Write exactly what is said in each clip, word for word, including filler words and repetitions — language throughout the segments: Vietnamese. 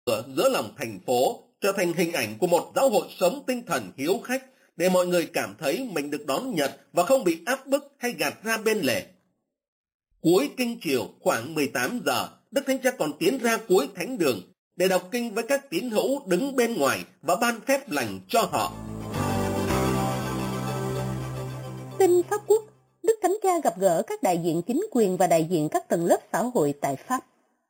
giữa lòng thành phố, trở thành hình ảnh của một giáo hội sống tinh thần hiếu khách, để mọi người cảm thấy mình được đón nhận và không bị áp bức hay gạt ra bên lề. Cuối kinh chiều khoảng mười tám giờ, Đức Thánh Cha còn tiến ra cuối thánh đường để đọc kinh với các tín hữu đứng bên ngoài và ban phép lành cho họ. Tin Pháp Quốc, Đức Thánh Cha gặp gỡ các đại diện chính quyền và đại diện các tầng lớp xã hội tại Pháp.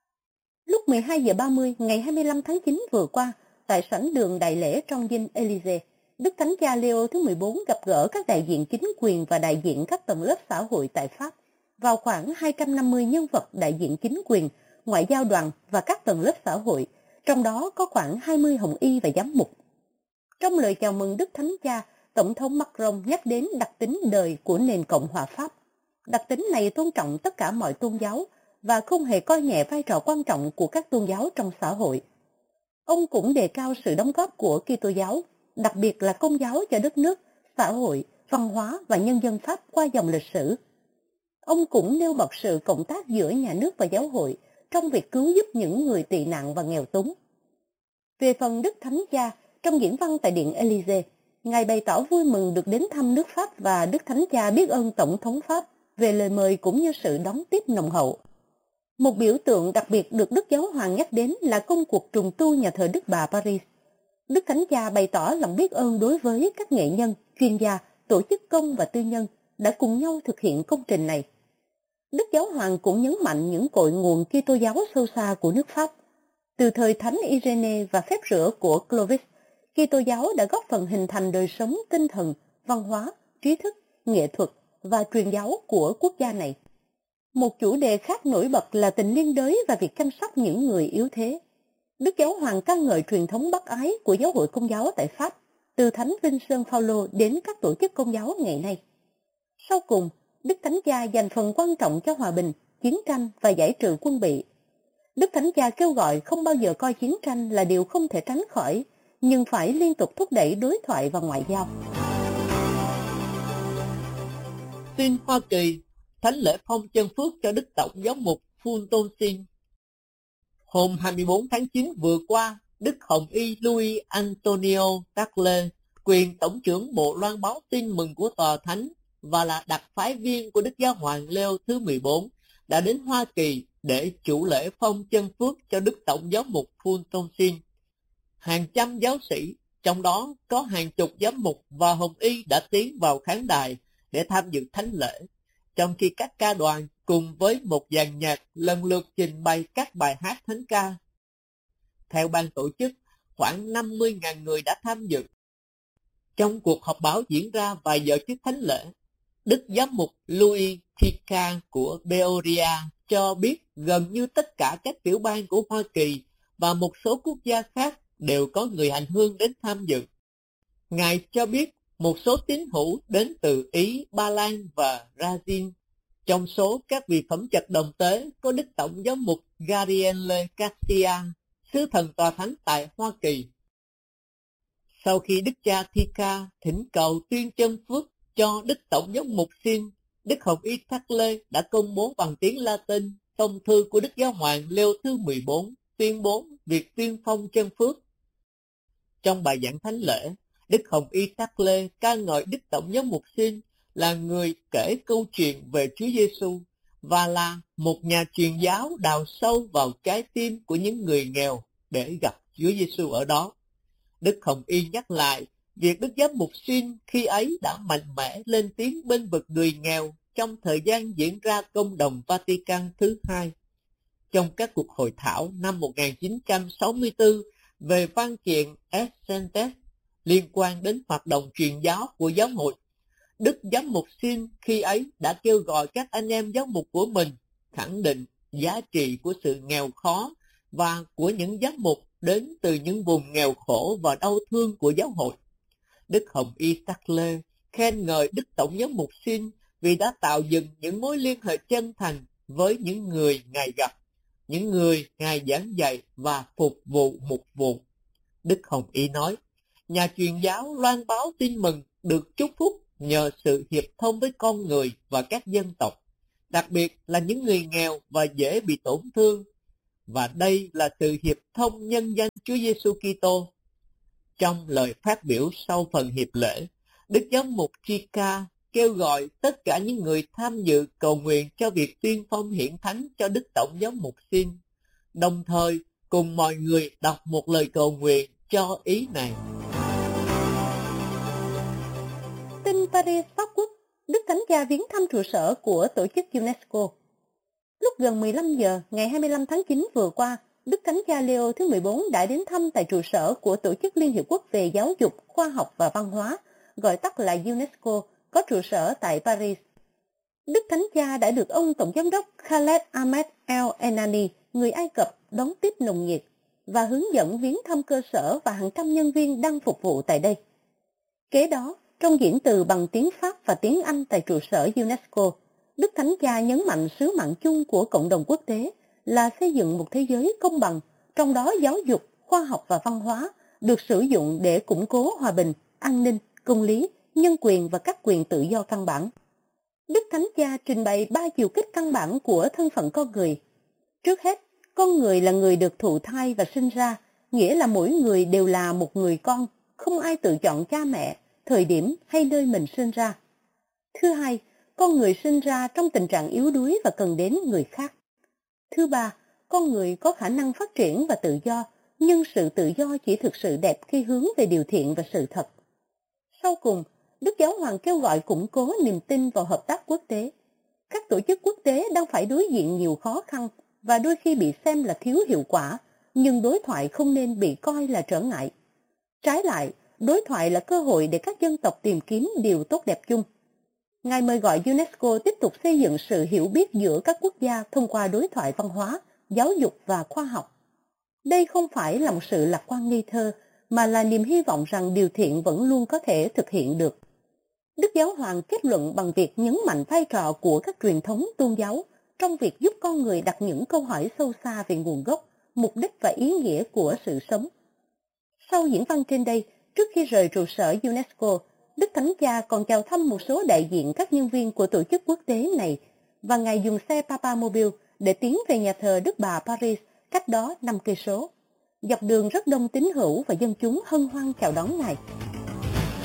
Lúc mười hai giờ ba mươi ngày hai mươi lăm tháng chín vừa qua, tại sảnh đường đại lễ trong dinh Élysée, Đức Thánh Cha Leo thứ mười bốn gặp gỡ các đại diện chính quyền và đại diện các tầng lớp xã hội tại Pháp. Vào khoảng hai trăm năm mươi nhân vật đại diện chính quyền, ngoại giao đoàn và các tầng lớp xã hội, trong đó có khoảng hai mươi hồng y và giám mục. Trong lời chào mừng Đức Thánh Cha, Tổng thống Macron nhắc đến đặc tính đời của nền Cộng hòa Pháp. Đặc tính này tôn trọng tất cả mọi tôn giáo và không hề coi nhẹ vai trò quan trọng của các tôn giáo trong xã hội. Ông cũng đề cao sự đóng góp của Kitô giáo, đặc biệt là Công giáo cho đất nước, xã hội, văn hóa và nhân dân Pháp qua dòng lịch sử. Ông cũng nêu bật sự cộng tác giữa nhà nước và giáo hội trong việc cứu giúp những người tị nạn và nghèo túng. Về phần Đức Thánh Cha, trong diễn văn tại Điện Élysée, Ngài bày tỏ vui mừng được đến thăm nước Pháp và Đức Thánh Cha biết ơn Tổng thống Pháp về lời mời cũng như sự đón tiếp nồng hậu. Một biểu tượng đặc biệt được Đức Giáo Hoàng nhắc đến là công cuộc trùng tu nhà thờ Đức Bà Paris. Đức Thánh Cha bày tỏ lòng biết ơn đối với các nghệ nhân, chuyên gia, tổ chức công và tư nhân đã cùng nhau thực hiện công trình này. Đức Giáo Hoàng cũng nhấn mạnh những cội nguồn Kitô giáo sâu xa của nước Pháp. Từ thời Thánh Irénée và phép rửa của Clovis, Kitô giáo đã góp phần hình thành đời sống tinh thần, văn hóa, trí thức, nghệ thuật và truyền giáo của quốc gia này. Một chủ đề khác nổi bật là tình liên đới và việc chăm sóc những người yếu thế. Đức Giáo Hoàng ca ngợi truyền thống bác ái của giáo hội Công giáo tại Pháp, từ Thánh Vincent Paulo đến các tổ chức Công giáo ngày nay. Sau cùng, Đức Thánh Cha dành phần quan trọng cho hòa bình, chiến tranh và giải trừ quân bị. Đức Thánh Cha kêu gọi không bao giờ coi chiến tranh là điều không thể tránh khỏi, nhưng phải liên tục thúc đẩy đối thoại và ngoại giao. Tin Hoa Kỳ, thánh lễ phong chân phước cho Đức Tổng giám mục Phun Tôn Xin. Hôm hai mươi bốn tháng chín vừa qua, Đức Hồng Y Louis Antonio Tagle, quyền Tổng trưởng Bộ Loan báo tin mừng của Tòa Thánh và là đặc phái viên của Đức Giáo Hoàng Leo thứ mười bốn, đã đến Hoa Kỳ để chủ lễ phong chân phước cho Đức Tổng giám mục Phun Tôn Xin. Hàng trăm giáo sĩ, trong đó có hàng chục giám mục và hồng y đã tiến vào khán đài để tham dự thánh lễ, trong khi các ca đoàn cùng với một dàn nhạc lần lượt trình bày các bài hát thánh ca. Theo ban tổ chức, khoảng năm mươi nghìn người đã tham dự. Trong cuộc họp báo diễn ra vài giờ trước thánh lễ, Đức Giám mục Louis Tika của Peoria cho biết gần như tất cả các tiểu bang của Hoa Kỳ và một số quốc gia khác đều có người hành hương đến tham dự. Ngài cho biết một số tín hữu đến từ Ý, Ba Lan và Brazil. Trong số các vị phẩm chất đồng tế có Đức Tổng giám mục Gabriele Garcia, sứ thần Tòa Thánh tại Hoa Kỳ. Sau khi Đức cha Thika thỉnh cầu tuyên chân phước cho Đức Tổng giám mục Xin, Đức Hồng Y Tagle đã công bố bằng tiếng Latin phong thư của Đức Giáo Hoàng Leo thứ mười bốn tuyên bố việc tuyên phong chân phước. Trong bài giảng thánh lễ, Đức Hồng Y Tagle ca ngợi Đức Tổng giám mục Xin là người kể câu chuyện về Chúa Giêsu và là một nhà truyền giáo đào sâu vào trái tim của những người nghèo để gặp Chúa Giêsu ở đó. Đức Hồng Y nhắc lại việc Đức Giám mục Xin khi ấy đã mạnh mẽ lên tiếng bên vực người nghèo trong thời gian diễn ra Công đồng Vatican thứ hai. Trong các cuộc hội thảo năm một nghìn chín trăm sáu mươi tư về văn kiện Essentes liên quan đến hoạt động truyền giáo của giáo hội, Đức Giám mục Xin khi ấy đã kêu gọi các anh em giáo mục của mình khẳng định giá trị của sự nghèo khó và của những giám mục đến từ những vùng nghèo khổ và đau thương của giáo hội. Đức Hồng Y Tagle khen ngợi Đức Tổng giám mục Xin vì đã tạo dựng những mối liên hệ chân thành với những người Ngài gặp, những người Ngài giảng dạy và phục vụ mục vụ. Đức Hồng Y nói, nhà truyền giáo loan báo tin mừng được chúc phúc nhờ sự hiệp thông với con người và các dân tộc, đặc biệt là những người nghèo và dễ bị tổn thương. và đây là sự hiệp thông nhân danh Chúa Giêsu Kitô. Trong lời phát biểu sau phần hiệp lễ, Đức Giám mục Chica kêu gọi tất cả những người tham dự cầu nguyện cho việc tuyên phong hiển thánh cho Đức Tổng giám mục Sin, đồng thời cùng mọi người đọc một lời cầu nguyện cho ý này. Tin Paris, Pháp Quốc, Đức Thánh Cha viếng thăm trụ sở của tổ chức UNESCO. Lúc gần mười lăm giờ ngày hai mươi lăm tháng chín vừa qua, Đức Thánh Cha Leo thứ mười bốn đã đến thăm tại trụ sở của Tổ chức Liên Hiệp Quốc về Giáo dục, Khoa học và Văn hóa, gọi tắt là UNESCO, có trụ sở tại Paris. Đức Thánh Cha đã được ông Tổng giám đốc Khaled Ahmed El Enani, người Ai Cập, đón tiếp nồng nhiệt và hướng dẫn viếng thăm cơ sở và hàng trăm nhân viên đang phục vụ tại đây. Kế đó, trong diễn từ bằng tiếng Pháp và tiếng Anh tại trụ sở UNESCO, Đức Thánh Cha nhấn mạnh sứ mạng chung của cộng đồng quốc tế là xây dựng một thế giới công bằng, trong đó giáo dục, khoa học và văn hóa được sử dụng để củng cố hòa bình, an ninh, công lý, nhân quyền và các quyền tự do căn bản. Đức Thánh Cha trình bày ba chiều kích căn bản của thân phận con người. Trước hết, con người là người được thụ thai và sinh ra, nghĩa là mỗi người đều là một người con, không ai tự chọn cha mẹ, thời điểm hay nơi mình sinh ra. Thứ hai, con người sinh ra trong tình trạng yếu đuối và cần đến người khác. Thứ ba, con người có khả năng phát triển và tự do, nhưng sự tự do chỉ thực sự đẹp khi hướng về điều thiện và sự thật. Sau cùng, Đức Giáo Hoàng kêu gọi củng cố niềm tin vào hợp tác quốc tế. Các tổ chức quốc tế đang phải đối diện nhiều khó khăn và đôi khi bị xem là thiếu hiệu quả, nhưng đối thoại không nên bị coi là trở ngại. Trái lại, đối thoại là cơ hội để các dân tộc tìm kiếm điều tốt đẹp chung. Ngài mời gọi UNESCO tiếp tục xây dựng sự hiểu biết giữa các quốc gia thông qua đối thoại văn hóa, giáo dục và khoa học. Đây không phải là một sự lạc quan ngây thơ, mà là niềm hy vọng rằng điều thiện vẫn luôn có thể thực hiện được. Đức Giáo Hoàng kết luận bằng việc nhấn mạnh vai trò của các truyền thống tôn giáo trong việc giúp con người đặt những câu hỏi sâu xa về nguồn gốc, mục đích và ý nghĩa của sự sống. Sau diễn văn trên đây, trước khi rời trụ sở UNESCO, Đức Thánh Cha còn chào thăm một số đại diện các nhân viên của tổ chức quốc tế này và Ngài dùng xe Papamobile để tiến về nhà thờ Đức Bà Paris, cách đó năm cây số. Dọc đường rất đông tín hữu và dân chúng hân hoan chào đón Ngài.